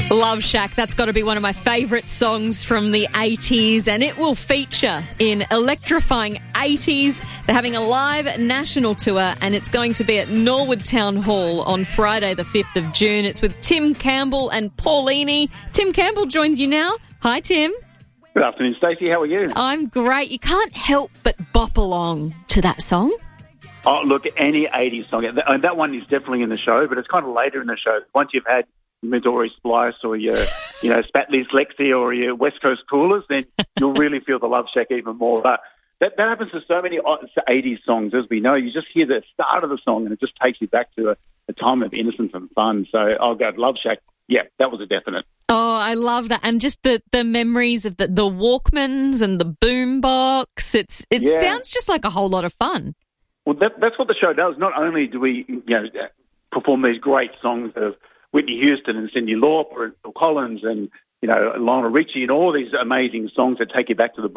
Love Shack, that's got to be one of my favourite songs from the 80s, and it will feature in Electrifying 80s. They're having a live national tour, and it's going to be at Norwood Town Hall on Friday the 5th of June. It's with Tim Campbell and Paulini. Tim Campbell joins you now. Hi, Tim. Good afternoon, Stacey. How are you? I'm great. You can't help but bop along to that song. Oh, look, any 80s song. That one is definitely in the show, but it's kind of later in the show. Once you've had Midori Splice or your, Spatley's Lexi or your West Coast Coolers, then you'll really feel the Love Shack even more. But that happens to so many 80s songs, as we know. You just hear the start of the song and it just takes you back to a time of innocence and fun. So I'll go Love Shack. Yeah, that was a definite. Oh, I love that. And just the memories of the Walkmans and the boombox. It sounds just like a whole lot of fun. Well, that's what the show does. Not only do we perform these great songs of Whitney Houston and Cyndi Lauper and Phil Collins and, Lionel Richie and all these amazing songs that take you back to the